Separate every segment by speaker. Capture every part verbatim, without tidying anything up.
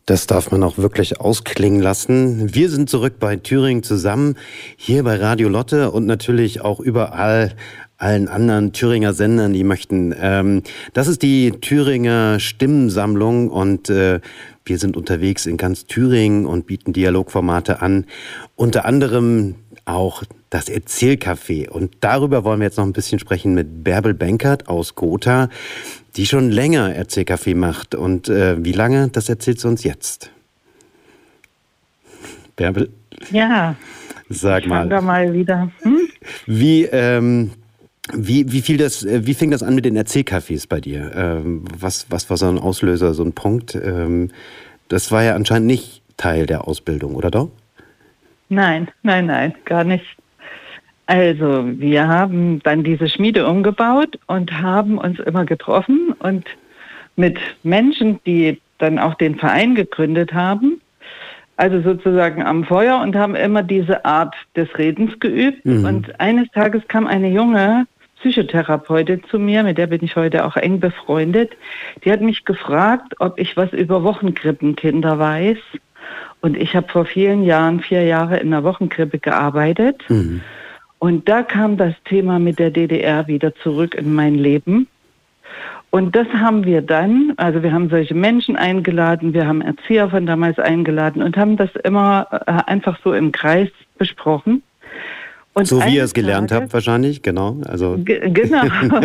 Speaker 1: Das darf man auch wirklich ausklingen lassen. Wir sind zurück bei Thüringen zusammen, hier bei Radio Lotte und natürlich auch überall allen anderen Thüringer Sendern, die möchten. Ähm, das ist die Thüringer Stimmensammlung und äh, wir sind unterwegs in ganz Thüringen und bieten Dialogformate an. Unter anderem auch das Erzählcafé. Und darüber wollen wir jetzt noch ein bisschen sprechen mit Bärbel Benkert aus Gotha, die schon länger Erzählcafé macht. Und äh, wie lange, das erzählt sie uns jetzt. Bärbel?
Speaker 2: Ja.
Speaker 1: Sag mal.
Speaker 2: Fangen wir mal wieder. Hm?
Speaker 1: Wie, ähm, wie, wie, viel das, wie fing das an mit den Erzählcafés bei dir? Ähm, was, was war so ein Auslöser, so ein Punkt? Ähm, das war ja anscheinend nicht Teil der Ausbildung, oder doch?
Speaker 2: Nein, nein, nein, gar nicht. Also, wir haben dann diese Schmiede umgebaut und haben uns immer getroffen und mit Menschen, die dann auch den Verein gegründet haben, also sozusagen am Feuer, und haben immer diese Art des Redens geübt. Mhm. Und eines Tages kam eine junge Psychotherapeutin zu mir, mit der bin ich heute auch eng befreundet. Die hat mich gefragt, ob ich was über Wochenkrippenkinder weiß. Und ich habe vor vielen Jahren, vier Jahre in einer Wochenkrippe gearbeitet. Mhm. Und da kam das Thema mit der D D R wieder zurück in mein Leben. Und das haben wir dann, also wir haben solche Menschen eingeladen, wir haben Erzieher von damals eingeladen und haben das immer äh, einfach so im Kreis besprochen. Und
Speaker 1: so wie ihr es gelernt Tage, habt wahrscheinlich, genau. Also.
Speaker 2: G- genau.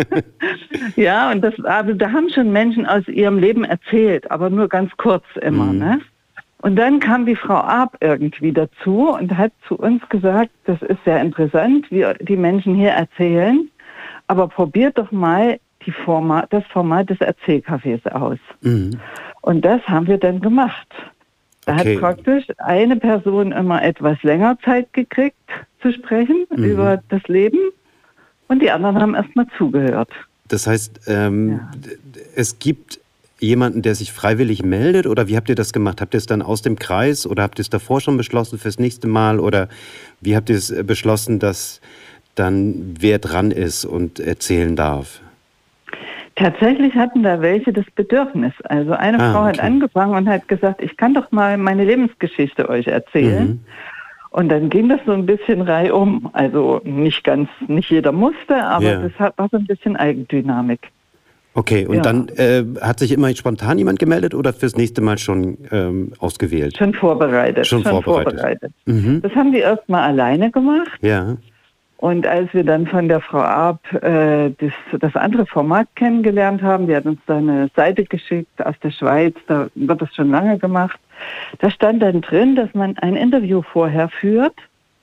Speaker 2: Ja, und das, also da haben schon Menschen aus ihrem Leben erzählt, aber nur ganz kurz immer, mhm. ne? Und dann kam die Frau Arp irgendwie dazu und hat zu uns gesagt, das ist sehr interessant, wie die Menschen hier erzählen, aber probiert doch mal die Format, das Format des Erzählcafés aus. Mhm. Und das haben wir dann gemacht. Da okay. hat praktisch eine Person immer etwas länger Zeit gekriegt zu sprechen mhm. über das Leben und die anderen haben erstmal zugehört.
Speaker 1: Das heißt, ähm, ja. es gibt jemanden, der sich freiwillig meldet, oder wie habt ihr das gemacht? Habt ihr es dann aus dem Kreis oder habt ihr es davor schon beschlossen fürs nächste Mal, oder wie habt ihr es beschlossen, dass dann wer dran ist und erzählen darf?
Speaker 2: Tatsächlich hatten da welche das Bedürfnis. Also eine ah, Frau okay. hat angefangen und hat gesagt, ich kann doch mal meine Lebensgeschichte euch erzählen. Mhm. Und dann ging das so ein bisschen reihum. Also nicht ganz, nicht jeder musste, aber yeah. das war so ein bisschen Eigendynamik.
Speaker 1: Okay, und ja. dann äh, hat sich immer spontan jemand gemeldet oder fürs nächste Mal schon ähm, ausgewählt?
Speaker 2: Schon vorbereitet.
Speaker 1: Schon, schon vorbereitet.
Speaker 2: vorbereitet. Mhm. Das haben die erst mal alleine gemacht.
Speaker 1: Ja.
Speaker 2: Und als wir dann von der Frau Arp äh, das, das andere Format kennengelernt haben, die hat uns da eine Seite geschickt aus der Schweiz, da wird das schon lange gemacht. Da stand dann drin, dass man ein Interview vorher führt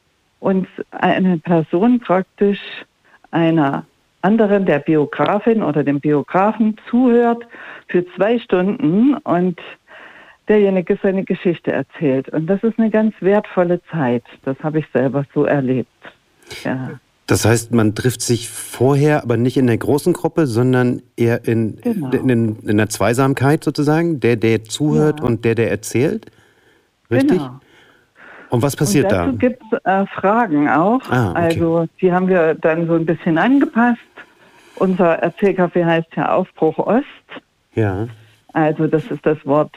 Speaker 2: und eine Person praktisch einer anderen, der Biografin oder dem Biografen, zuhört für zwei Stunden und derjenige seine Geschichte erzählt. Und das ist eine ganz wertvolle Zeit. Das habe ich selber so erlebt. Ja.
Speaker 1: Das heißt, man trifft sich vorher, aber nicht in der großen Gruppe, sondern eher in, genau. in, in, in der Zweisamkeit sozusagen, der, der zuhört ja. und der, der erzählt? Richtig? Genau. Und was passiert
Speaker 2: und dazu
Speaker 1: da?
Speaker 2: Dazu gibt es äh, Fragen auch.
Speaker 1: Ah, okay.
Speaker 2: Also die haben wir dann so ein bisschen angepasst. Unser Erzählcafé heißt ja Aufbruch Ost.
Speaker 1: Ja.
Speaker 2: Also das ist das Wort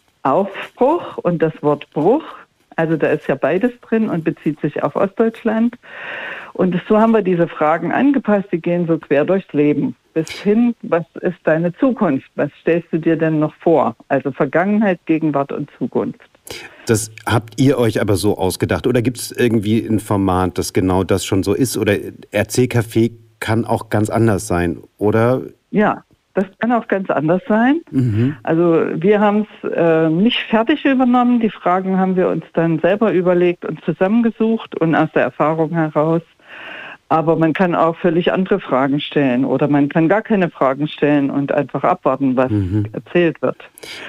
Speaker 2: Aufbruch und das Wort Bruch. Also da ist ja beides drin und bezieht sich auf Ostdeutschland. Und so haben wir diese Fragen angepasst, die gehen so quer durchs Leben. Bis hin, was ist deine Zukunft? Was stellst du dir denn noch vor? Also Vergangenheit, Gegenwart und Zukunft.
Speaker 1: Das habt ihr euch aber so ausgedacht? Oder gibt es irgendwie ein Format, das genau das schon so ist? Oder Erzählcafé kann auch ganz anders sein, oder?
Speaker 2: Ja, das kann auch ganz anders sein. Mhm. Also wir haben es äh, nicht fertig übernommen. Die Fragen haben wir uns dann selber überlegt und zusammengesucht und aus der Erfahrung heraus. Aber man kann auch völlig andere Fragen stellen oder man kann gar keine Fragen stellen und einfach abwarten, was mhm. erzählt wird.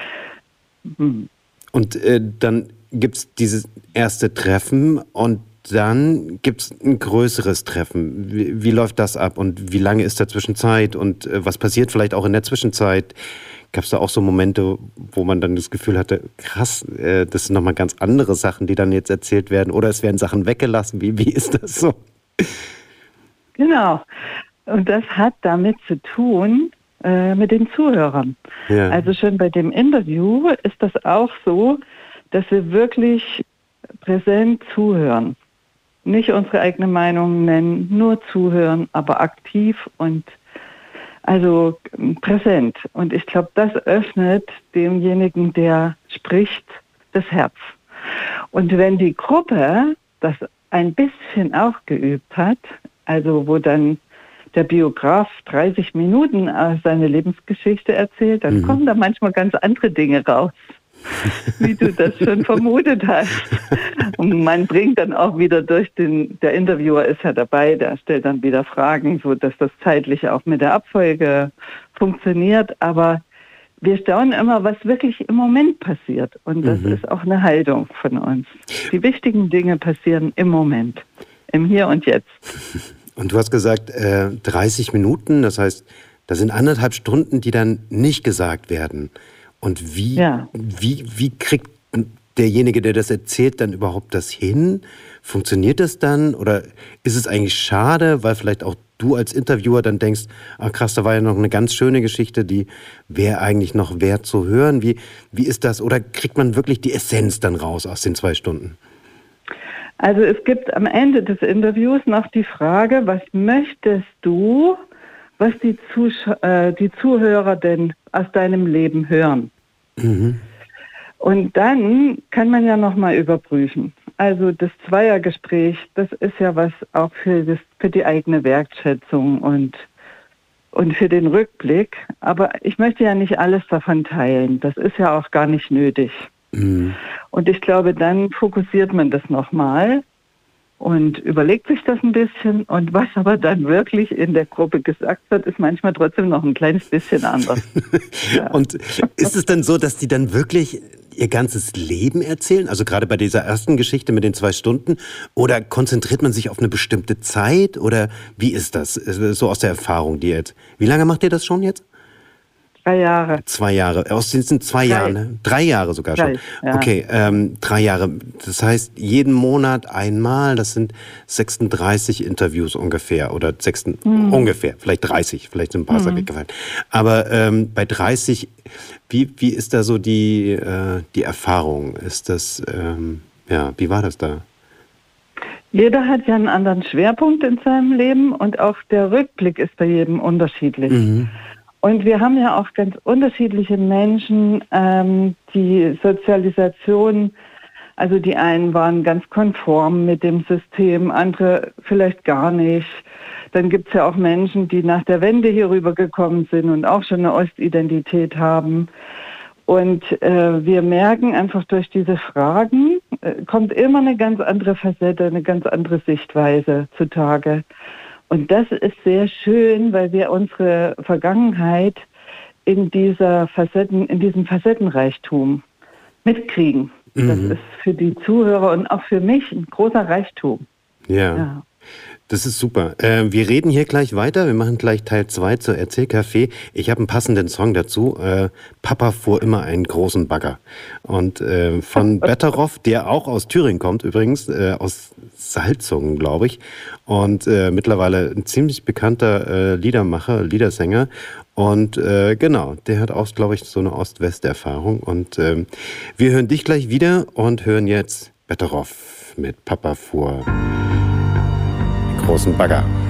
Speaker 1: Mhm. Und äh, dann gibt es dieses erste Treffen und dann gibt es ein größeres Treffen. Wie, wie läuft das ab und wie lange ist dazwischen Zeit und äh, was passiert vielleicht auch in der Zwischenzeit? Gab es da auch so Momente, wo man dann das Gefühl hatte, krass, äh, das sind nochmal ganz andere Sachen, die dann jetzt erzählt werden, oder es werden Sachen weggelassen? Wie, wie ist das so?
Speaker 2: Genau. Und das hat damit zu tun, äh, mit den Zuhörern. Ja. Also schon bei dem Interview ist das auch so, dass wir wirklich präsent zuhören. Nicht unsere eigene Meinung nennen, nur zuhören, aber aktiv und also präsent. Und ich glaube, das öffnet demjenigen, der spricht, das Herz. Und wenn die Gruppe das ein bisschen auch geübt hat, also wo dann der Biograf dreißig Minuten seine Lebensgeschichte erzählt, dann mhm. kommen da manchmal ganz andere Dinge raus, wie du das schon vermutet hast. Und man bringt dann auch wieder durch den, der Interviewer ist ja dabei, der stellt dann wieder Fragen, so dass das zeitlich auch mit der Abfolge funktioniert. Aber wir staunen immer, was wirklich im Moment passiert. Und das mhm. ist auch eine Haltung von uns. Die wichtigen Dinge passieren im Moment, im Hier und Jetzt.
Speaker 1: Und du hast gesagt, äh, dreißig Minuten, das heißt, da sind anderthalb Stunden, die dann nicht gesagt werden. Und wie, ja. wie, wie kriegt derjenige, der das erzählt, dann überhaupt das hin? Funktioniert das dann? Oder ist es eigentlich schade, weil vielleicht auch du als Interviewer dann denkst, ach krass, da war ja noch eine ganz schöne Geschichte, die wäre eigentlich noch wert zu hören. Wie, wie ist das? Oder kriegt man wirklich die Essenz dann raus aus den zwei Stunden?
Speaker 2: Also es gibt am Ende des Interviews noch die Frage, was möchtest du, was die, Zusch- äh, die Zuhörer denn aus deinem Leben hören? Mhm. Und dann kann man ja nochmal überprüfen. Also das Zweiergespräch, das ist ja was auch für, das, für die eigene Wertschätzung und, und für den Rückblick. Aber ich möchte ja nicht alles davon teilen. Das ist ja auch gar nicht nötig. Mhm. Und ich glaube, dann fokussiert man das nochmal und überlegt sich das ein bisschen. Und was aber dann wirklich in der Gruppe gesagt wird, ist manchmal trotzdem noch ein kleines bisschen anders.
Speaker 1: Ja. Und ist es dann so, dass die dann wirklich ihr ganzes Leben erzählen? Also gerade bei dieser ersten Geschichte mit den zwei Stunden? Oder konzentriert man sich auf eine bestimmte Zeit? Oder wie ist das? So aus der Erfahrung, die jetzt. Wie lange macht ihr das schon jetzt?
Speaker 2: Drei Jahre.
Speaker 1: Zwei Jahre. Aus den sind zwei drei. Jahre, ne? Drei Jahre sogar schon. Drei, ja. Okay, ähm, drei Jahre. Das heißt, jeden Monat einmal, das sind sechsunddreißig Interviews ungefähr. Oder sechs, hm. ungefähr, vielleicht dreißig, vielleicht sind ein paar hm. weggefallen. Aber ähm, bei dreißig, wie, wie ist da so die, äh, die Erfahrung? Ist das, ähm, ja, wie war das da?
Speaker 2: Jeder hat ja einen anderen Schwerpunkt in seinem Leben und auch der Rückblick ist bei jedem unterschiedlich. Mhm. Und wir haben ja auch ganz unterschiedliche Menschen, ähm, die Sozialisation, also die einen waren ganz konform mit dem System, andere vielleicht gar nicht. Dann gibt es ja auch Menschen, die nach der Wende hier rübergekommen sind und auch schon eine Ostidentität haben. Und äh, wir merken einfach durch diese Fragen, äh, kommt immer eine ganz andere Facette, eine ganz andere Sichtweise zutage. Und das ist sehr schön, weil wir unsere Vergangenheit in dieser Facetten, in diesem Facettenreichtum mitkriegen. Mhm. Das ist für die Zuhörer und auch für mich ein großer Reichtum.
Speaker 1: Ja. ja. Das ist super. Äh, wir reden hier gleich weiter. Wir machen gleich Teil zwei zur Erzählcafé. Ich habe einen passenden Song dazu. Äh, Papa fuhr immer einen großen Bagger. Und äh, von Betteroff, der auch aus Thüringen kommt übrigens, äh, aus Salzungen, glaube ich. Und äh, mittlerweile ein ziemlich bekannter äh, Liedermacher, Liedersänger. Und äh, genau, der hat auch, glaube ich, so eine Ost-West-Erfahrung. Und äh, wir hören dich gleich wieder und hören jetzt Betteroff mit Papa fuhr großen Bagger.